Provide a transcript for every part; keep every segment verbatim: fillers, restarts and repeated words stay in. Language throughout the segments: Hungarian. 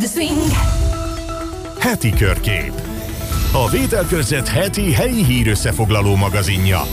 the swing. Heti körkép. A Vételkörzet heti helyi hírösszefoglaló magazinja.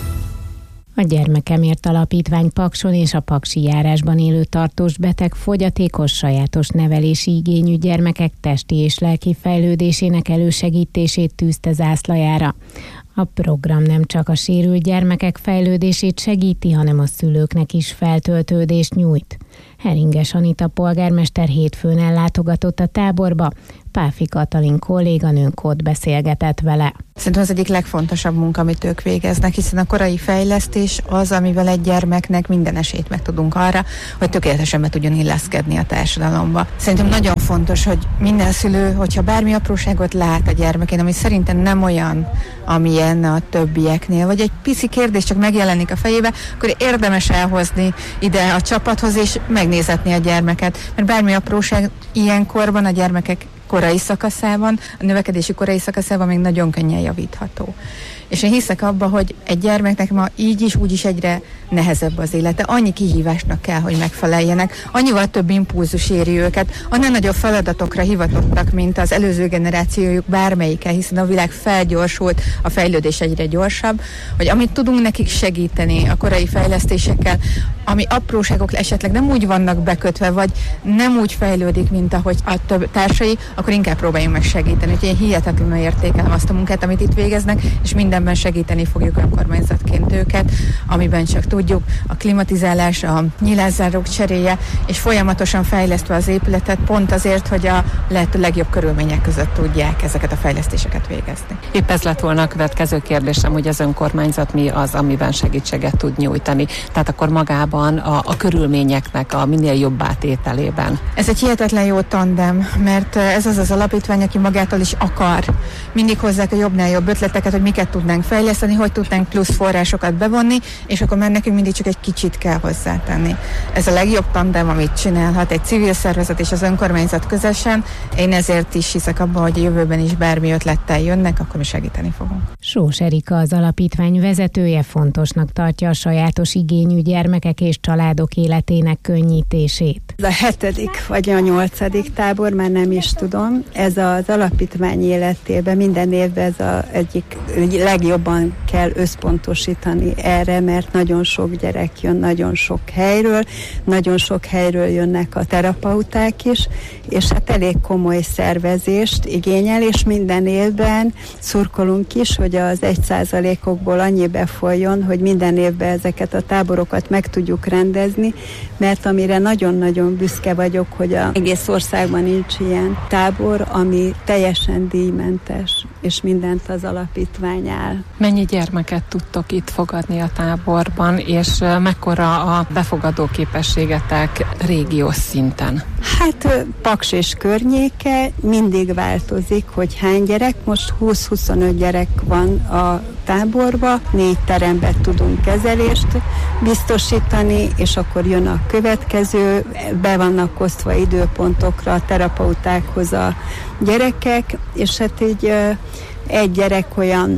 A Gyermekemért Alapítvány Pakson és a paksi járásban élő tartós beteg, fogyatékos, sajátos nevelési igényű gyermekek testi és lelki fejlődésének elősegítését tűzte zászlajára. A program nem csak a sérült gyermekek fejlődését segíti, hanem a szülőknek is feltöltődést nyújt. Heringes Anita polgármester hétfőn ellátogatott a táborba, Páfi Katalin kolléganőnk ott beszélgetett vele. Szerintem az egyik legfontosabb munka, amit ők végeznek, hiszen a korai fejlesztés az, amivel egy gyermeknek minden esélyt meg tudunk arra, hogy tökéletesen be tudjon illeszkedni a társadalomba. Szerintem nagyon fontos, hogy minden szülő, hogyha bármi apróságot lát a gyermekén, ami szerintem nem olyan, amilyen a többieknél, vagy egy pici kérdés csak megjelenik a fejébe, akkor érdemes elhozni ide a csapathoz, és megnézetni a gyermeket. Mert bármi apróság ilyenkorban a gyermekek korai szakaszában, a növekedési korai szakaszában még nagyon könnyen javítható. És én hiszek abba, hogy egy gyermeknek ma így is, úgy is egyre nehezebb az élete. Annyi kihívásnak kell, hogy megfeleljenek. Annyival több impulzus éri őket. Annál nagyobb feladatokra hivatottak, mint az előző generációjuk bármelyike, hiszen a világ felgyorsult, a fejlődés egyre gyorsabb, hogy amit tudunk nekik segíteni a korai fejlesztésekkel, ami apróságok esetleg nem úgy vannak bekötve, vagy nem úgy fejlődik, mint ahogy a több társai, akkor inkább próbáljunk meg segíteni. Úgyhogy én hihetetlenül értékelem azt a munkát, amit itt végeznek, és mindenben segíteni fogjuk önkormányzatként őket, amiben csak tudjuk, a klimatizálás, a nyilászárók cseréje, és folyamatosan fejlesztve az épületet, pont azért, hogy a lehető legjobb körülmények között tudják ezeket a fejlesztéseket végezni. Épp ez lett volna a következő kérdésem, hogy az önkormányzat mi az, amiben segítséget tud nyújtani. Tehát akkor magában a, a körülményeknek a minél jobb átételében. Ez egy hihetetlen jó tandem, mert ez az az alapítvány, aki magától is akar. Mindig hozzák a jobbnál jobb ötleteket, hogy miket tudnánk fejleszteni, hogy tudnánk plusz forrásokat bevonni, és akkor már nekünk mindig csak egy kicsit kell hozzátenni. Ez a legjobb tandem, amit csinálhat egy civil szervezet és az önkormányzat közösen. Én ezért is hiszek abban, hogy a jövőben is bármi ötlettel jönnek, akkor mi segíteni fogunk. Sós Erika, az alapítvány vezetője, fontosnak tartja a sajátos igényű gyermekek és családok életének könnyítését. Ez a hetedik vagy a nyolcadik tábor, már nem is tudom. Ez az alapítvány életében minden évben ez az egyik legjobban kell összpontosítani erre, mert nagyon sok gyerek jön, nagyon sok helyről, nagyon sok helyről jönnek a terapeuták is, és hát elég komoly szervezést igényel, és minden évben szurkolunk is, hogy az egy százalékokból annyi befolyjon, hogy minden évben ezeket a táborokat meg tudjuk rendezni, mert amire nagyon-nagyon büszke vagyok, hogy az egész országban nincs ilyen tábor, ami teljesen díjmentes, és mindent az alapítvány áll. Mennyi gyermeket tudtok itt fogadni a táborban, és mekkora a befogadó képességetek régiós szinten? Hát Paks és környéke mindig változik, hogy hány gyerek. Most húsz-huszonöt gyerek van a táborba, négy teremben tudunk kezelést biztosítani, és akkor jön a következő, be vannak osztva időpontokra a terapeutákhoz a gyerekek, és hát így egy gyerek olyan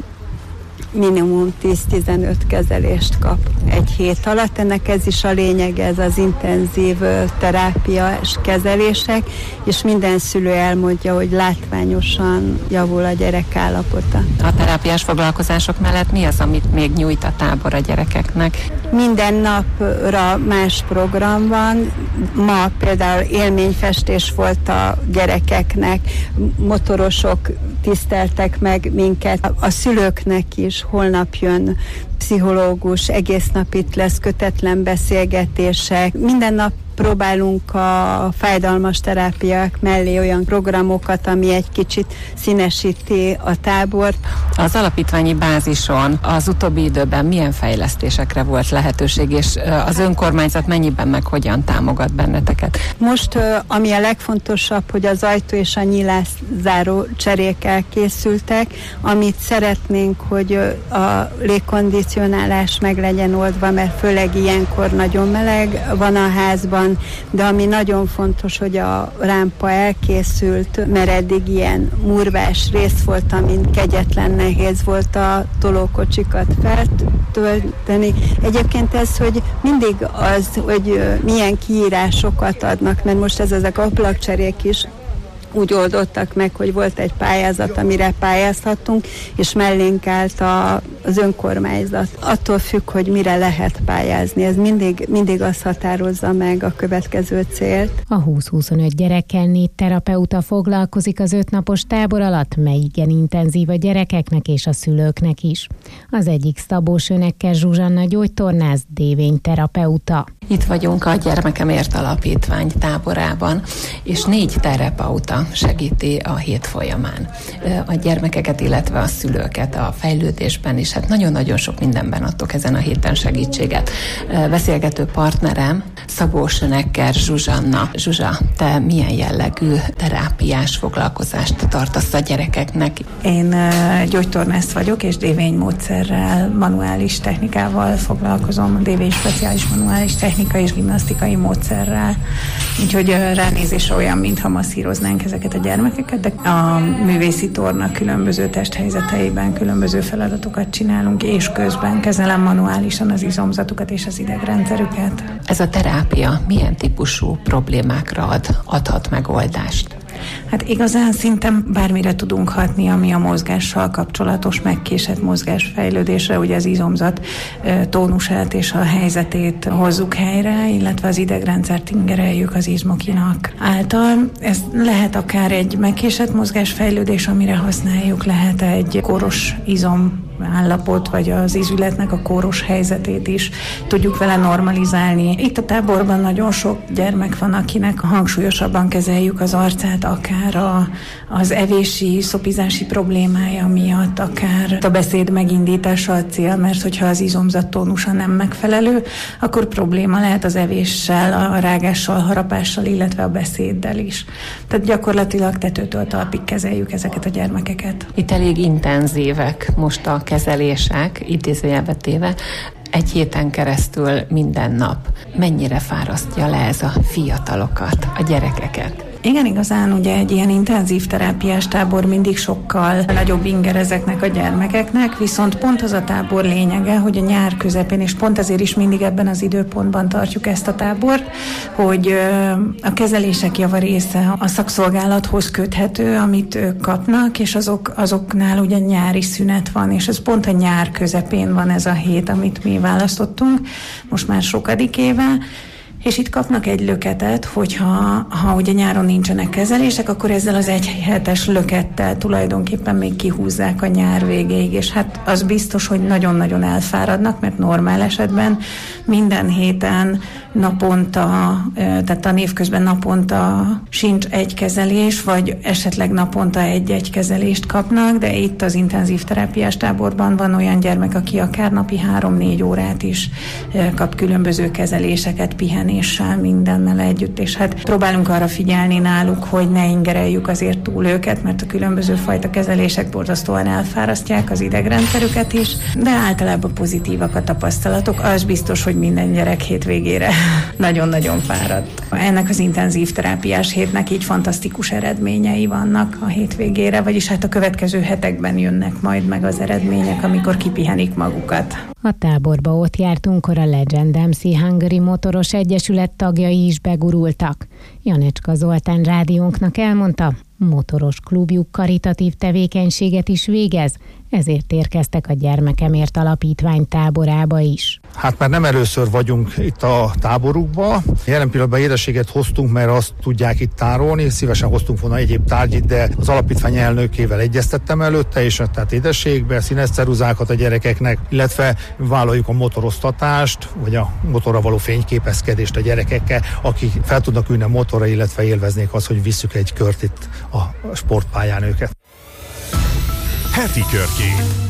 minimum tíz-tizenöt kezelést kap egy hét alatt. Ennek ez is a lényeg, ez az intenzív terápiás kezelések, és minden szülő elmondja, hogy látványosan javul a gyerek állapota. A terápiás foglalkozások mellett mi az, amit még nyújt a tábor a gyerekeknek? Minden napra más program van. Ma például élményfestés volt a gyerekeknek, motorosok tiszteltek meg minket, a szülőknek is. Holnap jön pszichológus, egész nap itt lesz kötetlen beszélgetések. Minden nap próbálunk a fájdalmas terápiák mellé olyan programokat, ami egy kicsit színesíti a tábort. Az alapítványi bázison az utóbbi időben milyen fejlesztésekre volt lehetőség, és az önkormányzat mennyiben meg hogyan támogat benneteket? Most, ami a legfontosabb, hogy az ajtó és a nyilászáró cserék elkészültek, amit szeretnénk, hogy a légkondicionálás meg legyen oldva, mert főleg ilyenkor nagyon meleg van a házban, de ami nagyon fontos, hogy a rámpa elkészült, mert eddig ilyen murvás rész volt, amin kegyetlen nehéz volt a tolókocsikat feltölteni. Egyébként ez, hogy mindig az, hogy milyen kiírásokat adnak, mert most ez ezek ablakcserék is úgy oldottak meg, hogy volt egy pályázat, amire pályázhattunk, és mellénk állt a, az önkormányzat. Attól függ, hogy mire lehet pályázni. Ez mindig, mindig az határozza meg a következő célt. A húsz-huszonöt gyerekkel négy terapeuta foglalkozik az ötnapos tábor alatt, mely igen intenzív a gyerekeknek és a szülőknek is. Az egyik Szabó Sönekker Zsuzsanna gyógytornász, dévényterapeuta. Itt vagyunk a Gyermekemért Alapítvány táborában, és négy terapeuta segíti a hét folyamán a gyermekeket, illetve a szülőket a fejlődésben, és hát nagyon-nagyon sok mindenben adtok ezen a héten segítséget. Beszélgető partnerem Szabó Sönekker Zsuzsanna. Zsuzsa, te milyen jellegű terápiás foglalkozást tartasz a gyerekeknek? Én gyógytornász vagyok, és dévénymódszerrel, manuális technikával foglalkozom, dévény speciális manuális technika és gimnasztikai módszerrel. Úgyhogy ránézésre olyan, mintha masszíroznánk ezeket a gyermekeket, de a művészi torna különböző testhelyzeteiben különböző feladatokat csinálunk, és közben kezelem manuálisan az izomzatukat és az idegrendszerüket. Ez a terápia milyen típusú problémákra ad, adhat megoldást? Hát igazán szinte bármire tudunk hatni, ami a mozgással kapcsolatos, megkésett mozgásfejlődésre, ugye az izomzat tónusát és a helyzetét hozzuk helyre, illetve az idegrendszert ingereljük az izmokinak által. Ez lehet akár egy megkésett mozgásfejlődés, amire használjuk, lehet egy kóros izom állapot, vagy az izületnek a kóros helyzetét is tudjuk vele normalizálni. Itt a táborban nagyon sok gyermek van, akinek hangsúlyosabban kezeljük az arcát, akár a, az evési, szopizási problémája miatt, akár a beszéd megindítása a cél, mert hogyha az izomzat tónusa nem megfelelő, akkor probléma lehet az evéssel, a rágással, harapással, illetve a beszéddel is. Tehát gyakorlatilag tetőtől talpig kezeljük ezeket a gyermekeket. Itt elég intenzívek most a kezelések, idézőjelbe téve, egy héten keresztül minden nap. Mennyire fárasztja le ez a fiatalokat, a gyerekeket? Igen, igazán ugye egy ilyen intenzív terápiás tábor mindig sokkal nagyobb inger ezeknek a gyermekeknek, viszont pont az a tábor lényege, hogy a nyár közepén, és pont ezért is mindig ebben az időpontban tartjuk ezt a tábort, hogy a kezelések javarésze a szakszolgálathoz köthető, amit ők kapnak, és azok, azoknál ugye nyári szünet van, és ez pont a nyár közepén van ez a hét, amit mi választottunk, most már sokadik éve, és itt kapnak egy löketet, hogyha ha ugye nyáron nincsenek kezelések, akkor ezzel az egy hetes lökettel tulajdonképpen még kihúzzák a nyár végéig, és hát az biztos, hogy nagyon-nagyon elfáradnak, mert normál esetben minden héten naponta, tehát tanév közben naponta sincs egy kezelés, vagy esetleg naponta egy-egy kezelést kapnak, de itt az intenzív terápiás táborban van olyan gyermek, aki akár napi három-négy órát is kap különböző kezeléseket, pihenéssel, mindennel együtt, és hát próbálunk arra figyelni náluk, hogy ne ingereljük azért túl őket, mert a különböző fajta kezelések borzasztóan elfárasztják az idegrendszerüket is, de általában pozitívak a tapasztalatok. Az biztos, hogy minden gyerek hétvégére nagyon-nagyon fáradt. Ennek az intenzív terápiás hétnek így fantasztikus eredményei vannak a hétvégére, vagyis hát a következő hetekben jönnek majd meg az eredmények, amikor kipihenik magukat. A táborba ott jártunkkor a Legend em cé Hungary Motoros Egyesület tagjai is begurultak. Janecska Zoltán rádiónknak elmondta, motoros klubjuk karitatív tevékenységet is végez, ezért érkeztek a Gyermekemért Alapítvány táborába is. Hát már nem először vagyunk itt a táborukban. Jelen pillanatban édességet hoztunk, mert azt tudják itt tárolni. Szívesen hoztunk volna egyéb tárgyit, de az alapítvány elnökével egyeztettem előtte, és tehát édességbe, színes ceruzákat a gyerekeknek, illetve vállaljuk a motoroztatást, vagy a motorra való fényképezkedést a gyerekekkel, akik fel tudnak ülni a motorra, illetve élveznék azt, hogy visszük egy kört itt a sportpályán őket. Heti körkép.